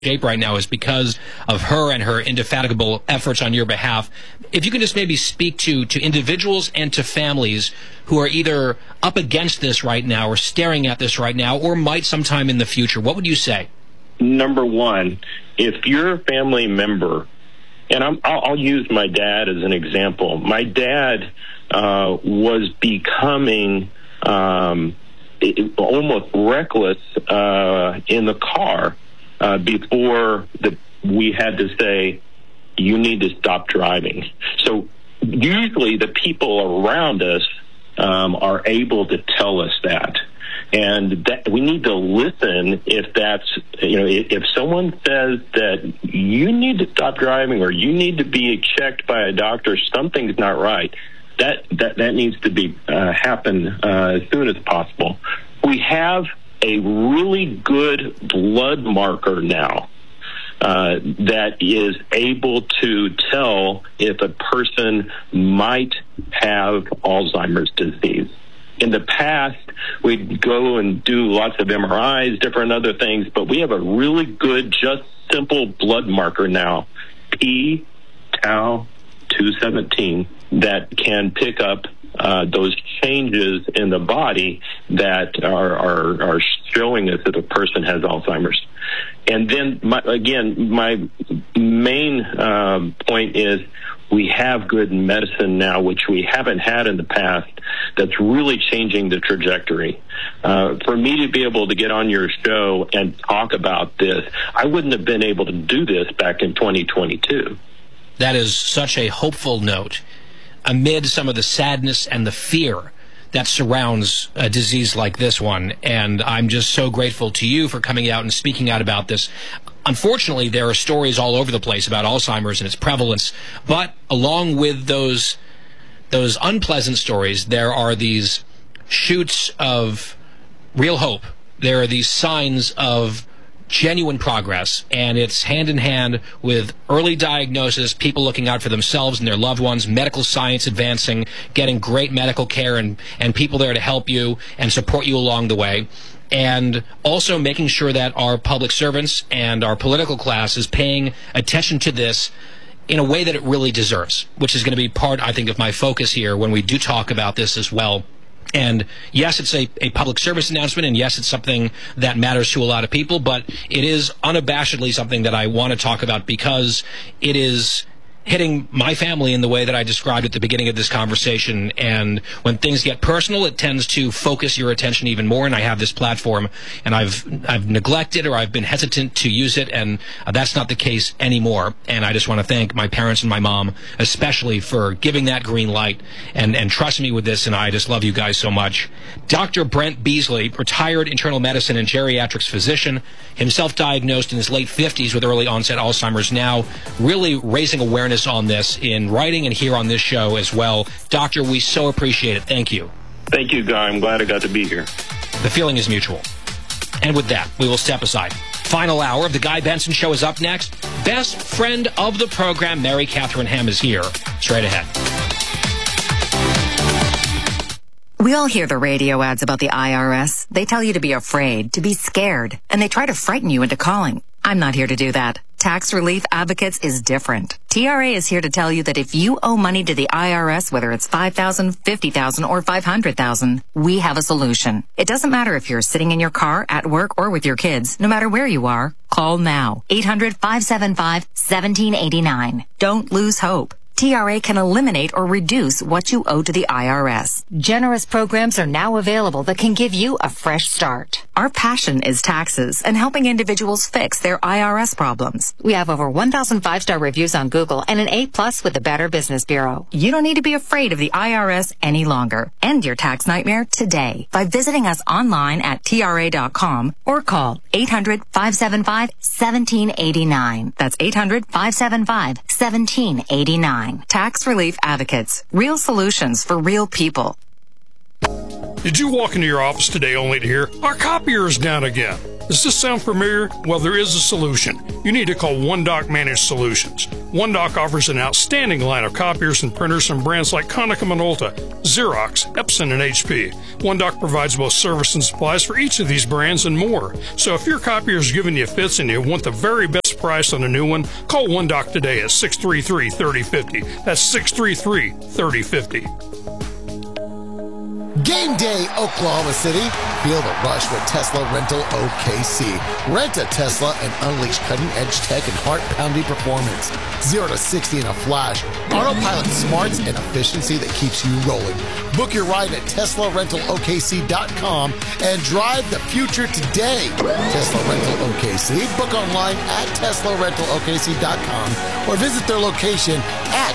shape right now is because of her and her indefatigable efforts on your behalf. If you can just maybe speak to individuals and to families who are either up against this right now or staring at this right now or might sometime in the future, what would you say? Number one, if you're a family member, and I'll use my dad as an example. My dad was becoming almost reckless in the car before we had to say, you need to stop driving. So usually the people around us are able to tell us that. And that we need to listen if that's, if someone says that you need to stop driving or you need to be checked by a doctor, something's not right. That needs to be happen as soon as possible. We have a really good blood marker now that is able to tell if a person might have Alzheimer's disease. In the past, we'd go and do lots of MRIs, different other things, but we have a really good, just simple blood marker now, p-tau217, that can pick up those changes in the body that are showing us that a person has Alzheimer's. And then, my main point is we have good medicine now, which we haven't had in the past, that's really changing the trajectory. For me to be able to get on your show and talk about this, I wouldn't have been able to do this back in 2022. That is such a hopeful note amid some of the sadness and the fear that surrounds a disease like this one. And I'm just so grateful to you for coming out and speaking out about this. Unfortunately, there are stories all over the place about Alzheimer's and its prevalence, but along with those unpleasant stories, there are these shoots of real hope. There are these signs of genuine progress, and it's hand in hand with early diagnosis, people looking out for themselves and their loved ones, medical science advancing, getting great medical care and people there to help you and support you along the way. And also making sure that our public servants and our political class is paying attention to this in a way that it really deserves, which is going to be part, I think, of my focus here when we do talk about this as well. And yes, it's a public service announcement, and yes, it's something that matters to a lot of people, but it is unabashedly something that I want to talk about because it is hitting my family in the way that I described at the beginning of this conversation. And when things get personal, it tends to focus your attention even more. And I have this platform, and I've neglected or I've been hesitant to use it, and that's not the case anymore. And I just want to thank my parents and my mom, especially, for giving that green light and trusting me with this. And I just love you guys so much. Dr. Brent Beasley, retired internal medicine and geriatrics physician, himself diagnosed in his late 50s with early onset Alzheimer's, now really raising awareness on this in writing and here on this show as well. Doctor, we so appreciate it. Thank you. Thank you, Guy. I'm glad I got to be here. The feeling is mutual. And with that, we will step aside. Final hour of the Guy Benson Show is up next. Best friend of the program, Mary Catherine Ham, is here. Straight ahead. We all hear the radio ads about the IRS. They tell you to be afraid, to be scared, and they try to frighten you into calling. I'm not here to do that. Tax Relief Advocates is different. TRA is here to tell you that if you owe money to the IRS, whether it's $5,000, $50,000, or $500,000, we have a solution. It doesn't matter if you're sitting in your car, at work, or with your kids. No matter where you are, call now. 800-575-1789. Don't lose hope. TRA can eliminate or reduce what you owe to the IRS. Generous programs are now available that can give you a fresh start. Our passion is taxes and helping individuals fix their IRS problems. We have over 1,000 5-star reviews on Google and an A+ with the Better Business Bureau. You don't need to be afraid of the IRS any longer. End your tax nightmare today by visiting us online at TRA.com or call 800-575-1789. That's 800-575-1789. Tax Relief Advocates. Real solutions for real people. Did you walk into your office today only to hear, our copier is down again? Does this sound familiar? Well, there is a solution. You need to call OneDoc Managed Solutions. OneDoc offers an outstanding line of copiers and printers from brands like Konica Minolta, Xerox, Epson, and HP. OneDoc provides both service and supplies for each of these brands and more. So if your copier is giving you fits and you want the very best price on a new one, call OneDoc today at 633-3050. That's 633-3050. Game day, Oklahoma City. Feel the rush with Tesla Rental OKC. Rent a Tesla and unleash cutting-edge tech and heart-pounding performance. 0 to 60 in a flash. Autopilot smarts and efficiency that keeps you rolling. Book your ride at TeslaRentalOKC.com and drive the future today. Tesla Rental OKC. Book online at TeslaRentalOKC.com or visit their location at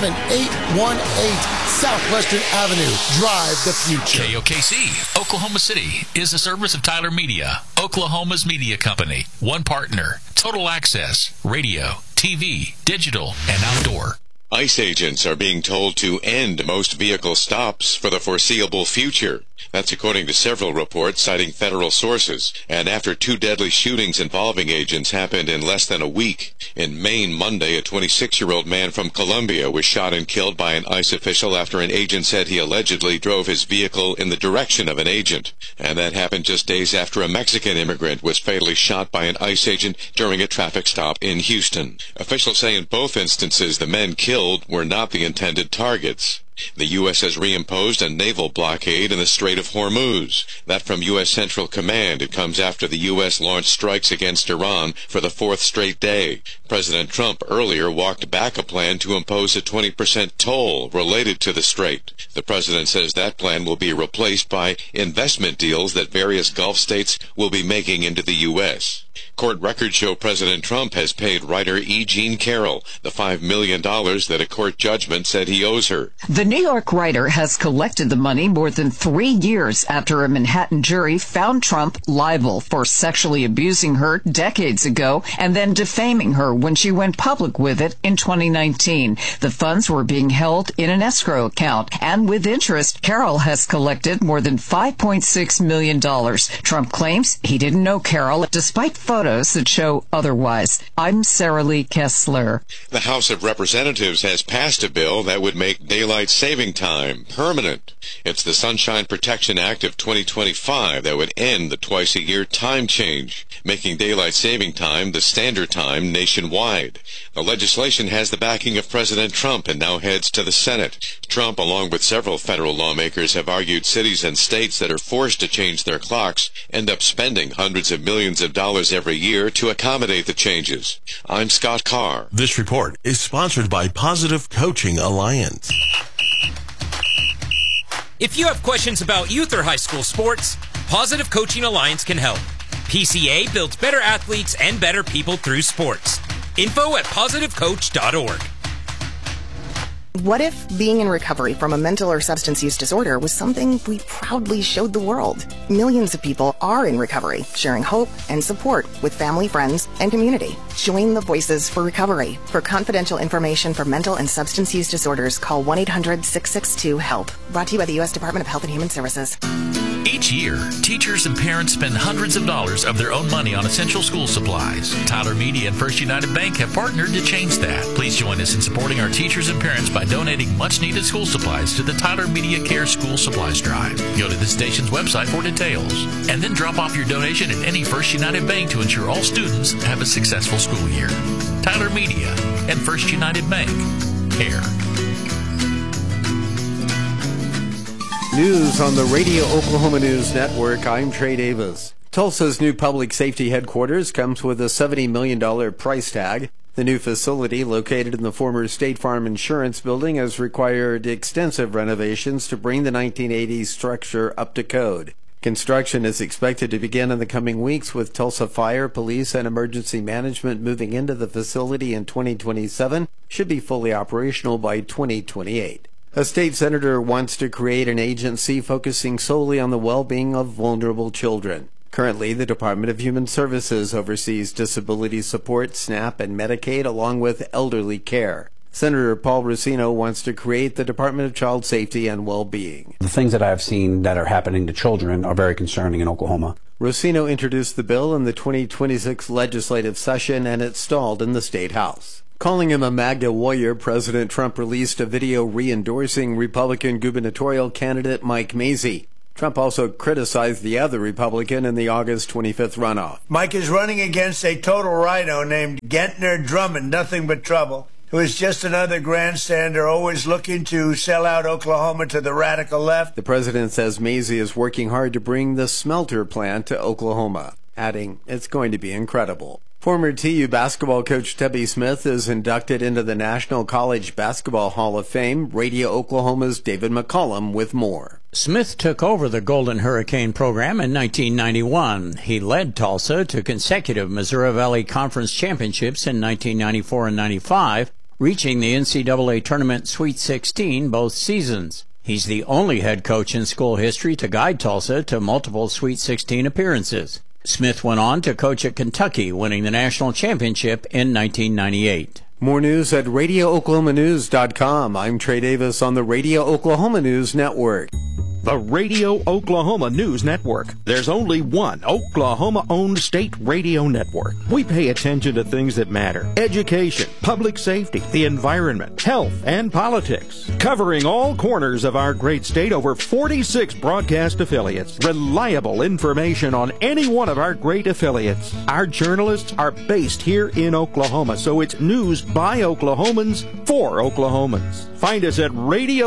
11818 Southwestern Avenue. Drive the future. KOKC, Oklahoma City, is a service of Tyler Media, Oklahoma's media company. One partner, total access, radio, TV, digital, and outdoor. ICE agents are being told to end most vehicle stops for the foreseeable future. That's according to several reports citing federal sources. And after 2 deadly shootings involving agents happened in less than a week. In Maine, Monday, a 26-year-old man from Columbia was shot and killed by an ICE official after an agent said he allegedly drove his vehicle in the direction of an agent. And that happened just days after a Mexican immigrant was fatally shot by an ICE agent during a traffic stop in Houston. Officials say in both instances the men killed were not the intended targets. The U.S. has reimposed a naval blockade in the Strait of Hormuz. That from U.S. Central Command. It comes after the U.S. launched strikes against Iran for the 4th straight day. President Trump earlier walked back a plan to impose a 20% toll related to the strait. The president says that plan will be replaced by investment deals that various Gulf states will be making into the U.S. Court records show President Trump has paid writer E. Jean Carroll the $5 million that a court judgment said he owes her. The New York writer has collected the money more than 3 years after a Manhattan jury found Trump liable for sexually abusing her decades ago and then defaming her when she went public with it in 2019. The funds were being held in an escrow account, and with interest, Carroll has collected more than $5.6 million. Trump claims he didn't know Carroll, despite photos that show otherwise. I'm Sarah Lee Kessler. The House of Representatives has passed a bill that would make daylight saving time permanent. It's the Sunshine Protection Act of 2025 that would end the twice-a-year time change, making daylight saving time the standard time nationwide. The legislation has the backing of President Trump and now heads to the Senate. Trump, along with several federal lawmakers, have argued cities and states that are forced to change their clocks end up spending hundreds of millions of dollars every year to accommodate the changes. I'm Scott Carr. This report is sponsored by Positive Coaching Alliance. If you have questions about youth or high school sports, Positive Coaching Alliance can help. PCA builds better athletes and better people through sports. Info at positivecoach.org. What if being in recovery from a mental or substance use disorder was something we proudly showed the world? Millions of people are in recovery, sharing hope and support with family, friends, and community. Join the Voices for Recovery. For confidential information for mental and substance use disorders, call 1-800-662-HELP. Brought to you by the U.S. Department of Health and Human Services. Each year, teachers and parents spend hundreds of dollars of their own money on essential school supplies. Tyler Media and First United Bank have partnered to change that. Please join us in supporting our teachers and parents by donating much-needed school supplies to the Tyler Media Care School Supplies Drive. Go to the station's website for details, and then drop off your donation at any First United Bank to ensure all students have a successful school year. Tyler Media and First United Bank. Care. News on the Radio Oklahoma News Network. I'm Trey Davis. Tulsa's new public safety headquarters comes with a $70 million price tag. The new facility, located in the former State Farm Insurance Building, has required extensive renovations to bring the 1980s structure up to code. Construction is expected to begin in the coming weeks, with Tulsa Fire, Police, and Emergency Management moving into the facility in 2027. Should be fully operational by 2028. A state senator wants to create an agency focusing solely on the well-being of vulnerable children. Currently, the Department of Human Services oversees disability support, SNAP, and Medicaid, along with elderly care. Senator Paul Racino wants to create the Department of Child Safety and Well-Being. The things that I've seen that are happening to children are very concerning in Oklahoma. Rosino introduced the bill in the 2026 legislative session, and it stalled in the State House. Calling him a MAGA warrior, President Trump released a video re-endorsing Republican gubernatorial candidate Mike Mazzei. Trump also criticized the other Republican in the August 25th runoff. Mike is running against a total rhino named Gentner Drummond, nothing but trouble, who is just another grandstander always looking to sell out Oklahoma to the radical left. The president says Mazzei is working hard to bring the smelter plant to Oklahoma, adding, "It's going to be incredible." Former TU basketball coach Tubby Smith is inducted into the National College Basketball Hall of Fame. Radio Oklahoma's David McCollum with more. Smith took over the Golden Hurricane program in 1991. He led Tulsa to consecutive Missouri Valley Conference championships in 1994 and 95, reaching the NCAA Tournament Sweet 16 both seasons. He's the only head coach in school history to guide Tulsa to multiple Sweet 16 appearances. Smith went on to coach at Kentucky, winning the national championship in 1998. More news at RadioOklahomaNews.com. I'm Trey Davis on the Radio Oklahoma News Network. The Radio Oklahoma News Network. There's only one Oklahoma-owned state radio network. We pay attention to things that matter. Education, public safety, the environment, health, and politics. Covering all corners of our great state, over 46 broadcast affiliates. Reliable information on any one of our great affiliates. Our journalists are based here in Oklahoma, so it's news by Oklahomans for Oklahomans. Find us at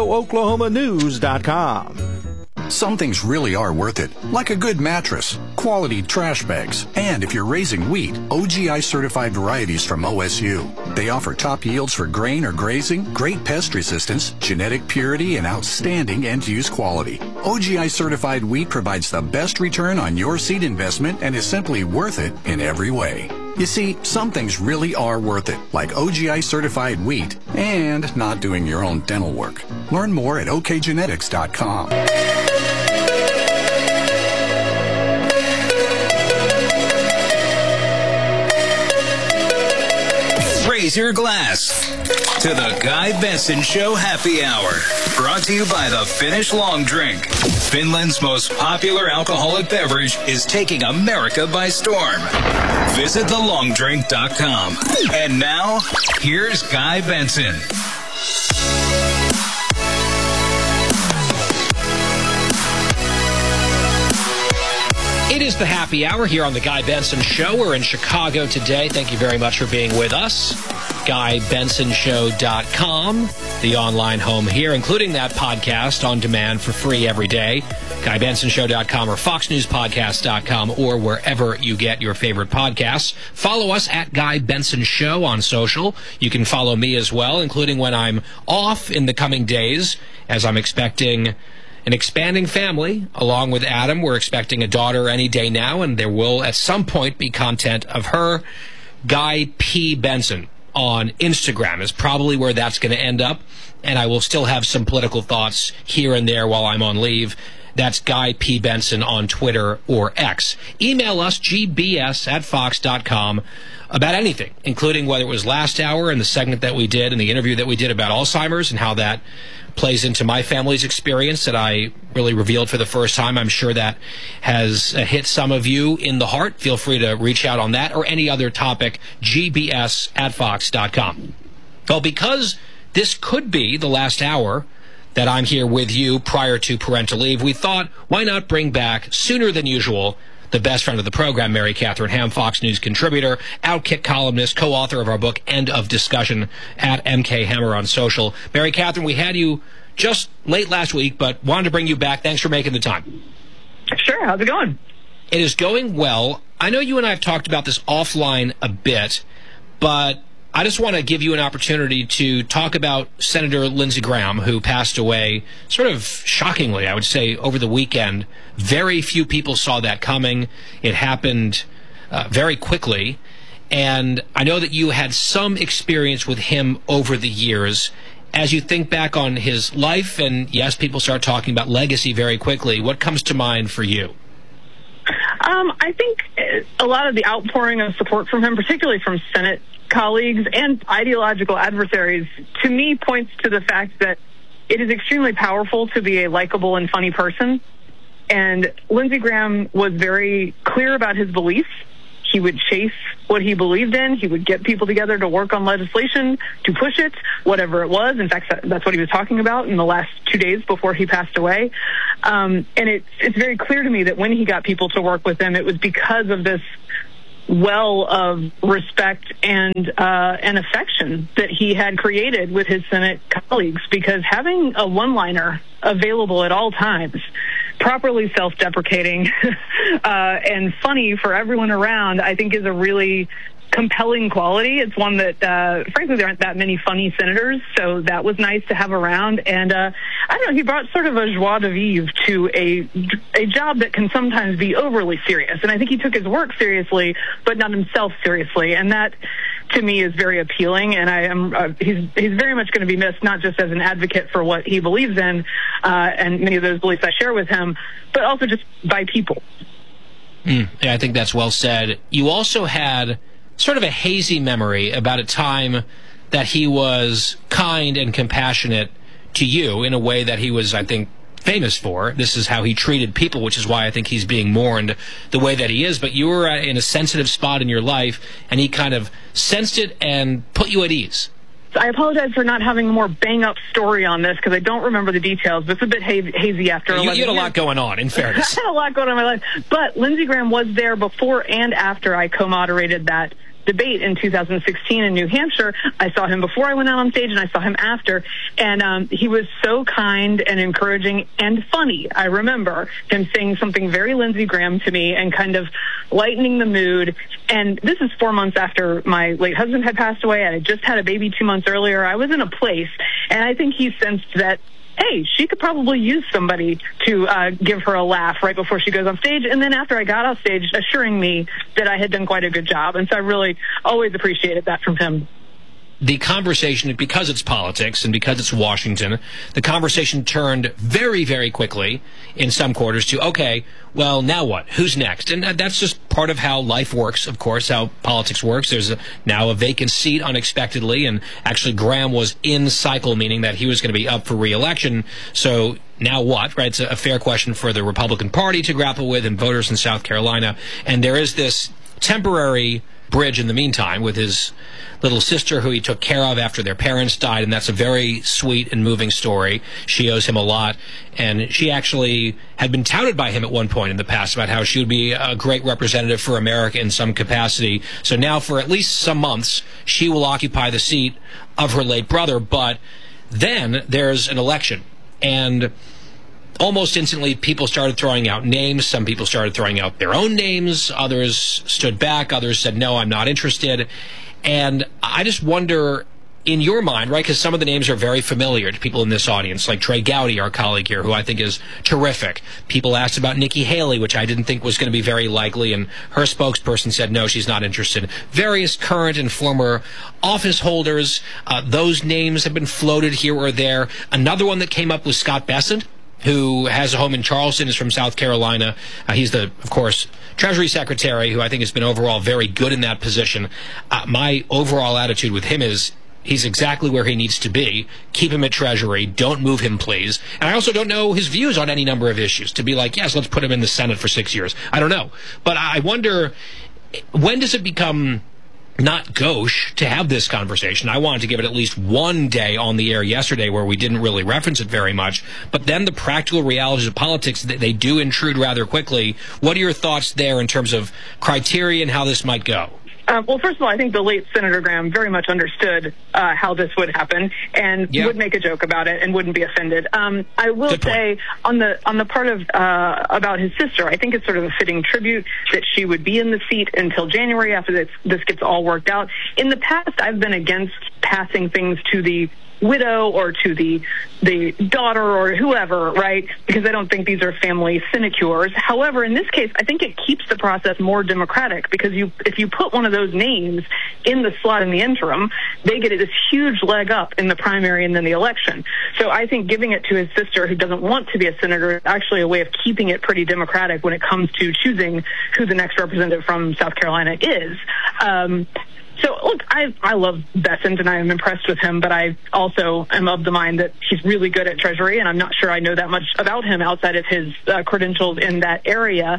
RadioOklahomaNews.com. Some things really are worth it, like a good mattress, quality trash bags, and if you're raising wheat, OGI certified varieties from OSU. They offer top yields for grain or grazing, great pest resistance, genetic purity, and outstanding end-use quality. OGI certified wheat provides the best return on your seed investment and is simply worth it in every way. You see, some things really are worth it, like OGI certified wheat and not doing your own dental work. Learn more at okgenetics.com. Raise your glass to the Guy Benson Show Happy Hour. Brought to you by the Finnish Long Drink. Finland's most popular alcoholic beverage is taking America by storm. Visit thelongdrink.com. And now, here's Guy Benson. It is the happy hour here on the Guy Benson Show. We're in Chicago today. Thank you very much for being with us. GuyBensonShow.com, the online home here, including that podcast on demand for free every day. GuyBensonShow.com or FoxNewsPodcast.com or wherever you get your favorite podcasts. Follow us at Guy Benson Show on social. You can follow me as well, including when I'm off in the coming days, as I'm expecting an expanding family. Along with Adam, we're expecting a daughter any day now, and there will at some point be content of her. Guy P. Benson on Instagram is probably where that's going to end up, and I will still have some political thoughts here and there while I'm on leave. That's Guy P. Benson on Twitter or X. Email us, gbs@fox.com, about anything, including whether it was last hour and the segment that we did and the interview that we did about Alzheimer's and how that plays into my family's experience that I really revealed for the first time. I'm sure that has hit some of you in the heart. Feel free to reach out on that or any other topic, gbs@fox.com. Well, because this could be the last hour that I'm here with you prior to parental leave, we thought, why not bring back, sooner than usual, the best friend of the program, Mary Catherine Ham, Fox News contributor, Outkick columnist, co-author of our book, End of Discussion, at MK Hammer on social. Mary Catherine, we had you just late last week, but wanted to bring you back. Thanks for making the time. Sure. How's it going? It is going well. I know you and I have talked about this offline a bit, but I just want to give you an opportunity to talk about Senator Lindsey Graham, who passed away sort of shockingly, I would say, over the weekend. Very few people saw that coming. It happened very quickly. And I know that you had some experience with him over the years. As you think back on his life, and yes, people start talking about legacy very quickly, what comes to mind for you? I think a lot of the outpouring of support from him, particularly from Senate colleagues and ideological adversaries, to me points to the fact that it is extremely powerful to be a likable and funny person. And Lindsey Graham was very clear about his beliefs. He would chase what he believed in. He would get people together to work on legislation, to push it, whatever it was. In fact, that's what he was talking about in the last 2 days before he passed away. And it's very clear to me that when he got people to work with him, it was because of this well of respect and affection that he had created with his Senate colleagues, because having a one-liner available at all times, properly self-deprecating and funny for everyone around, I think is a really compelling quality. It's one that, frankly, there aren't that many funny senators, so that was nice to have around. And I don't know, he brought sort of a joie de vivre to a job that can sometimes be overly serious. And I think he took his work seriously, but not himself seriously. And that, to me, is very appealing. And he's very much going to be missed, not just as an advocate for what he believes in, and many of those beliefs I share with him, but also just by people. Yeah, I think that's well said. You also had sort of a hazy memory about a time that he was kind and compassionate to you in a way that he was, I think, famous for. This is how he treated people, which is why I think he's being mourned the way that he is. But you were in a sensitive spot in your life, and he kind of sensed it and put you at ease. I apologize for not having a more bang-up story on this, because I don't remember the details. It's a bit hazy after 11 years. You had a lot going on, in fairness. I had a lot going on in my life. But Lindsey Graham was there before and after I co-moderated that debate in 2016 in New Hampshire. I saw him before I went out on stage, and I saw him after. And he was so kind and encouraging and funny. I remember him saying something very Lindsey Graham to me and kind of lightening the mood. And this is 4 months after my late husband had passed away. I had just had a baby 2 months earlier. I was in a place, and I think he sensed that, hey, she could probably use somebody to give her a laugh right before she goes on stage. And then after I got off stage, assuring me that I had done quite a good job. And so I really always appreciated that from him. The conversation, because it's politics and because it's Washington, the conversation turned very, very quickly in some quarters to, okay, well, now what? Who's next? And that's just part of how life works, of course, how politics works. There's now a vacant seat unexpectedly, and actually Graham was in cycle, meaning that he was going to be up for re-election. So now what, right? It's a fair question for the Republican Party to grapple with and voters in South Carolina. And there is this temporary bridge in the meantime with his little sister who he took care of after their parents died, and that's a very sweet and moving story. She owes him a lot, and she actually had been touted by him at one point in the past about how she would be a great representative for America in some capacity. So now for at least some months, she will occupy the seat of her late brother, but then there's an election, and almost instantly, people started throwing out names. Some people started throwing out their own names. Others stood back. Others said, no, I'm not interested. And I just wonder, in your mind, right, because some of the names are very familiar to people in this audience, like Trey Gowdy, our colleague here, who I think is terrific. People asked about Nikki Haley, which I didn't think was going to be very likely, and her spokesperson said, no, she's not interested. Various current and former office holders, those names have been floated here or there. Another one that came up was Scott Bessent, who has a home in Charleston, is from South Carolina. He's the, of course, Treasury Secretary, who I think has been overall very good in that position. My overall attitude with him is he's exactly where he needs to be. Keep him at Treasury. Don't move him, please. And I also don't know his views on any number of issues. To be like, yes, let's put him in the Senate for 6 years. I don't know. But I wonder, when does it become not gauche to have this conversation? I wanted to give it at least one day on the air yesterday where we didn't really reference it very much, but then the practical realities of politics, they do intrude rather quickly. What are your thoughts there in terms of criteria and how this might go? Well, first of all, I think the late Senator Graham very much understood how this would happen and would make a joke about it and wouldn't be offended. I will say on the part of about his sister, I think it's sort of a fitting tribute that she would be in the seat until January after this gets all worked out. In the past, I've been against passing things to the widow or to the daughter or whoever, right? Because I don't think these are family sinecures. However, in this case, I think it keeps the process more democratic, because if you put one of those names in the slot in the interim, they get this huge leg up in the primary and then the election. So I think giving it to his sister, who doesn't want to be a senator, is actually a way of keeping it pretty democratic when it comes to choosing who the next representative from South Carolina is. So, look, I love Bessent, and I am impressed with him, but I also am of the mind that he's really good at Treasury, and I'm not sure I know that much about him outside of his credentials in that area.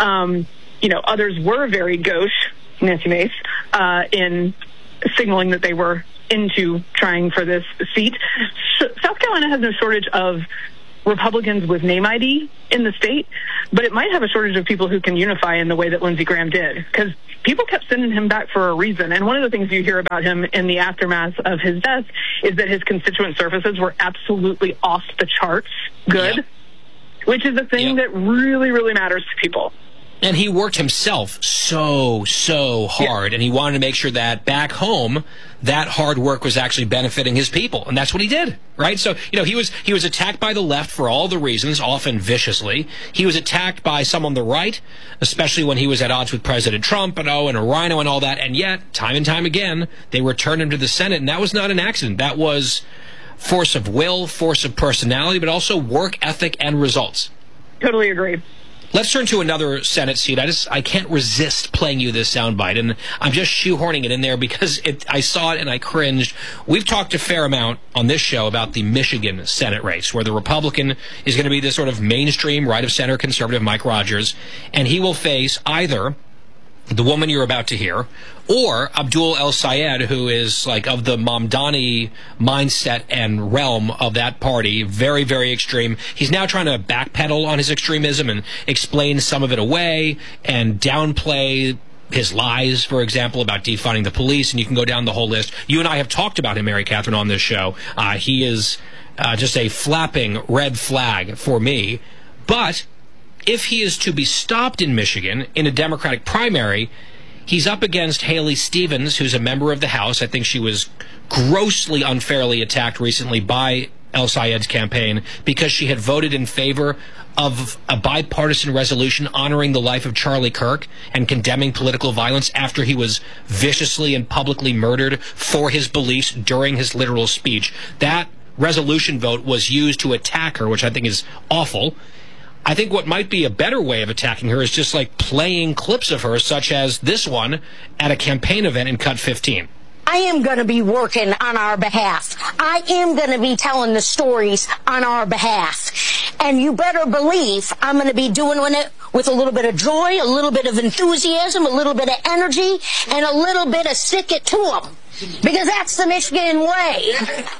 Others were very gauche, Nancy Mace, in signaling that they were into trying for this seat. South Carolina has no shortage of Republicans with name ID in the state, but it might have a shortage of people who can unify in the way that Lindsey Graham did, because people kept sending him back for a reason. And one of the things you hear about him in the aftermath of his death is that his constituent services were absolutely off the charts good, which is a thing that really, really matters to people. And he worked himself so hard, and he wanted to make sure that back home, that hard work was actually benefiting his people, and that's what he did, right? So, he was attacked by the left for all the reasons, often viciously. He was attacked by some on the right, especially when he was at odds with President Trump and a rhino and all that, and yet, time and time again, they returned him to the Senate, and that was not an accident. That was force of will, force of personality, but also work ethic and results. Totally agree. Let's turn to another Senate seat. I can't resist playing you this soundbite, and I'm just shoehorning it in there because I saw it and I cringed. We've talked a fair amount on this show about the Michigan Senate race, where the Republican is going to be this sort of mainstream right-of-center conservative Mike Rogers, and he will face either the woman you're about to hear, or Abdul El-Sayed, who is of the Mamdani mindset and realm of that party, very, very extreme. He's now trying to backpedal on his extremism and explain some of it away and downplay his lies, for example, about defunding the police, and you can go down the whole list. You and I have talked about him, Mary Catherine, on this show. He is just a flapping red flag for me. But if he is to be stopped in Michigan in a Democratic primary, he's up against Haley Stevens, who's a member of the House. I think she was grossly unfairly attacked recently by El-Sayed's campaign because she had voted in favor of a bipartisan resolution honoring the life of Charlie Kirk and condemning political violence after he was viciously and publicly murdered for his beliefs during his literal speech. That resolution vote was used to attack her, which I think is awful. I think what might be a better way of attacking her is just playing clips of her, such as this one at a campaign event in Cut 15. I am going to be working on our behalf. I am going to be telling the stories on our behalf. And you better believe I'm going to be doing it with a little bit of joy, a little bit of enthusiasm, a little bit of energy, and a little bit of stick it to them. Because that's the Michigan way.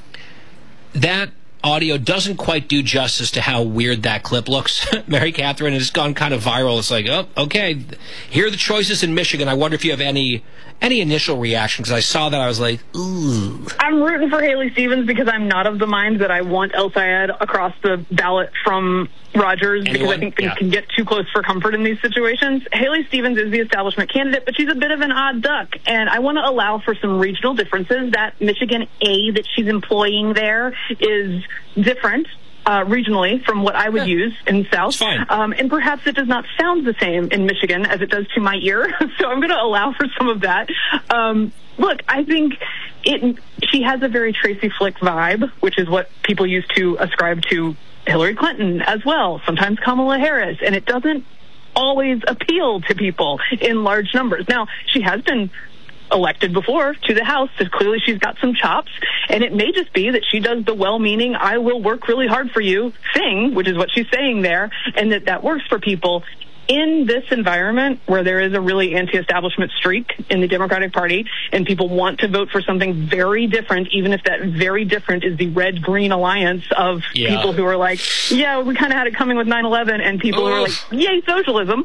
That audio doesn't quite do justice to how weird that clip looks, Mary Catherine. It's gone kind of viral. It's oh, okay, here are the choices in Michigan. I wonder if you have any initial reaction, because I saw that I was like, ooh. I'm rooting for Haley Stevens because I'm not of the mind that I want El-Sayed across the ballot from Rogers, because I think things can get too close for comfort in these situations. Haley Stevens is the establishment candidate, but she's a bit of an odd duck, and I want to allow for some regional differences. That Michigan A that she's employing there is different regionally from what I would use in the South. And perhaps it does not sound the same in Michigan as it does to my ear. So I'm going to allow for some of that. Look, I think she has a very Tracy Flick vibe, which is what people used to ascribe to Hillary Clinton as well, sometimes Kamala Harris. And it doesn't always appeal to people in large numbers. Now, she has been elected before to the House, so clearly she's got some chops, and it may just be that she does the well-meaning I will work really hard for you thing, which is what she's saying there, and that works for people. In this environment where there is a really anti-establishment streak in the Democratic Party and people want to vote for something very different, even if that very different is the red-green alliance of people who are like, yeah, we kind of had it coming with 9/11, and people who are like, yay, socialism.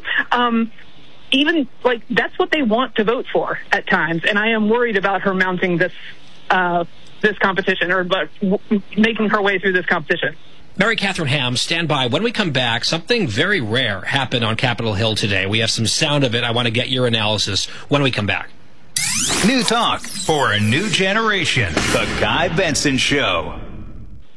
Even that's what they want to vote for at times, and I am worried about her mounting this competition, or making her way through this competition. Mary Catherine Ham, stand by. When we come back, something very rare happened on Capitol Hill today. We have some sound of it. I want to get your analysis when we come back. New talk for a new generation. The Guy Benson Show.